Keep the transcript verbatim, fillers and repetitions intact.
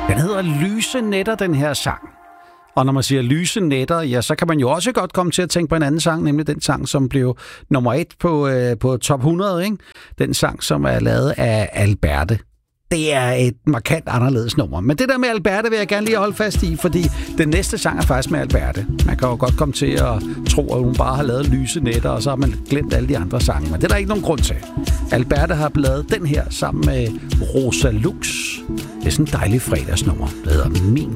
Den hedder Lyse Nætter, den her sang. Og når man siger lyse nætter, ja, så kan man jo også godt komme til at tænke på en anden sang, nemlig den sang, som blev nummer et på, øh, på top hundrede, ikke? Den sang, som er lavet af Alberte. Det er et markant anderledes nummer. Men det der med Alberte vil jeg gerne lige holde fast i, fordi den næste sang er faktisk med Alberte. Man kan jo godt komme til at tro, at hun bare har lavet lyse nætter, og så har man glemt alle de andre sange. Men det er der ikke nogen grund til. Alberte har lavet den her sammen med Rosa Lux. Det er sådan en dejlig fredagsnummer. Det hedder Min